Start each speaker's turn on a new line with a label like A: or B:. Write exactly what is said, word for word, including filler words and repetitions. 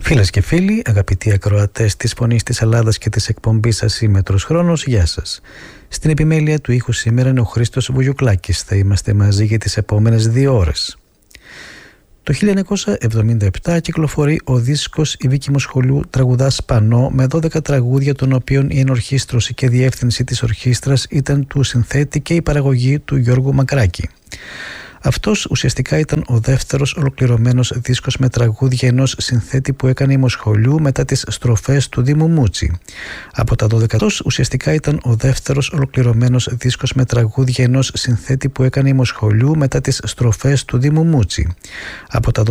A: Φίλες και φίλοι, αγαπητοί ακροατές της Φωνής της Ελλάδας και της εκπομπής Ασύμμετρος Χρόνος, γεια σας. Στην επιμέλεια του ήχου σήμερα είναι ο Χρήστος Βουγιουκλάκης. Θα είμαστε μαζί για τις επόμενες δύο ώρες. Το χίλια εννιακόσια εβδομήντα επτά κυκλοφορεί ο δίσκος «Η Βίκη Μοσχολιού τραγουδά Σπανό» με δώδεκα τραγούδια, των οποίων η ενορχήστρωση και διεύθυνση της ορχήστρας ήταν του συνθέτη και η παραγωγή του Γιώργου Μακράκη. Αυτός ουσιαστικά ήταν ο δεύτερος ολοκληρωμένος δίσκος με τραγούδια ενός συνθέτη που έκανε η Μοσχολιού μετά τις στροφές του Δήμου Μούτσι. Από τα δώδεκα ουσιαστικά ήταν ο δεύτερος ολοκληρωμένος δίσκος με τραγούδια ενός συνθέτη που έκανε η Μοσχολιού μετά τις στροφές του Δήμου Μούτσι. Από τα